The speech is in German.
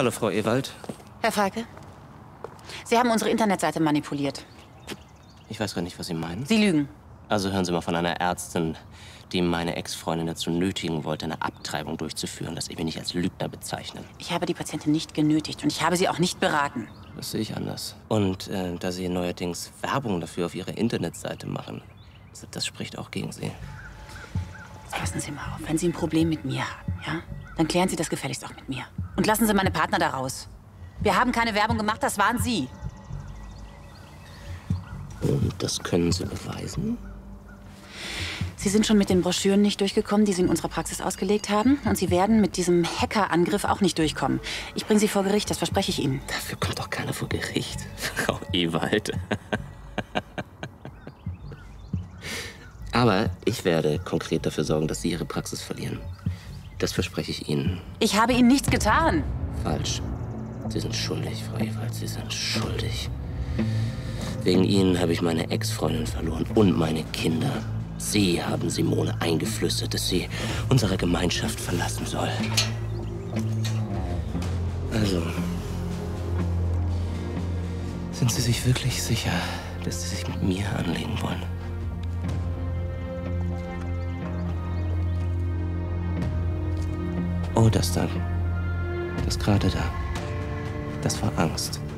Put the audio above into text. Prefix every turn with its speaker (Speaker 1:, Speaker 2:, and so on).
Speaker 1: Hallo, Frau Ewald.
Speaker 2: Herr Falke, Sie haben unsere Internetseite manipuliert.
Speaker 1: Ich weiß gar nicht, was Sie meinen.
Speaker 2: Sie lügen.
Speaker 1: Also hören Sie mal von einer Ärztin, die meine Ex-Freundin dazu nötigen wollte, eine Abtreibung durchzuführen, dass Sie mich nicht als Lügner bezeichnen.
Speaker 2: Ich habe die Patientin nicht genötigt und ich habe sie auch nicht beraten.
Speaker 1: Das sehe ich anders. Und da Sie neuerdings Werbung dafür auf Ihrer Internetseite machen, das spricht auch gegen Sie.
Speaker 2: Passen Sie mal auf, wenn Sie ein Problem mit mir haben, ja? Dann klären Sie das gefälligst auch mit mir. Und lassen Sie meine Partner da raus. Wir haben keine Werbung gemacht, das waren Sie.
Speaker 1: Und das können Sie beweisen?
Speaker 2: Sie sind schon mit den Broschüren nicht durchgekommen, die Sie in unserer Praxis ausgelegt haben. Und Sie werden mit diesem Hackerangriff auch nicht durchkommen. Ich bringe Sie vor Gericht, das verspreche ich Ihnen.
Speaker 1: Dafür kommt doch keiner vor Gericht, Frau Ewald. Aber ich werde konkret dafür sorgen, dass Sie Ihre Praxis verlieren. Das verspreche ich Ihnen.
Speaker 2: Ich habe Ihnen nichts getan.
Speaker 1: Falsch. Sie sind schuldig, Frau Ewald. Sie sind schuldig. Wegen Ihnen habe ich meine Ex-Freundin verloren und meine Kinder. Sie haben Simone eingeflüstert, dass sie unsere Gemeinschaft verlassen soll. Also, sind Sie sich wirklich sicher, dass Sie sich mit mir anlegen wollen? Oh, das dann. Das gerade da. Das war Angst.